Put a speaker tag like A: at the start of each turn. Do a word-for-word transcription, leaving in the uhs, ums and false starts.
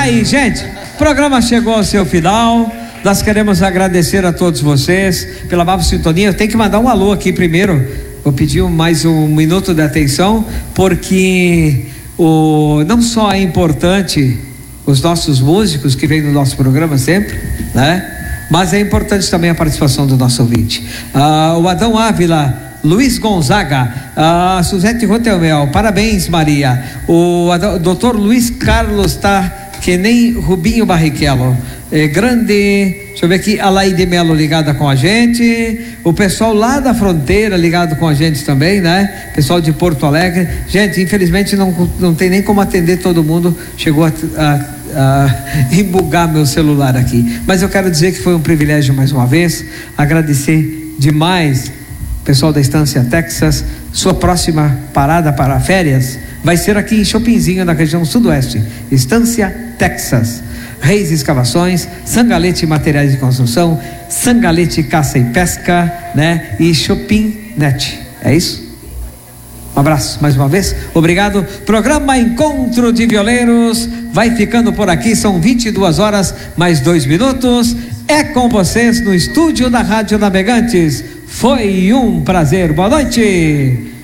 A: aí, gente, o programa chegou ao seu final. Nós queremos agradecer a todos vocês pela nova sintonia. Eu tenho que mandar um alô aqui primeiro. Vou pedir mais um minuto de atenção, porque o, não só é importante os nossos músicos que vêm no nosso programa sempre, né? Mas é importante também a participação do nosso ouvinte. Ah, o Adão Ávila, Luiz Gonzaga, a Suzete Rotelmel, parabéns, Maria. O, o doutor Luiz Carlos está que nem Rubinho Barrichello, é grande. Deixa eu ver aqui, a Laide Melo ligada com a gente, o pessoal lá da fronteira ligado com a gente também, né? Pessoal de Porto Alegre. Gente, infelizmente não, não tem nem como atender todo mundo, chegou a, a, a embugar meu celular aqui, mas eu quero dizer que foi um privilégio mais uma vez, agradecer demais pessoal da Estância Texas. Sua próxima parada para férias vai ser aqui em Chopinzinho, na região sudoeste. Estância Texas, Reis Escavações, Sangalete Materiais de Construção, Sangalete Caça e Pesca, né? E Chopin Net. É isso? Um abraço mais uma vez, obrigado. Programa Encontro de Violeiros vai ficando por aqui, são vinte e duas horas mais dois minutos. É com vocês no estúdio da Rádio Navegantes. Foi um prazer, boa noite.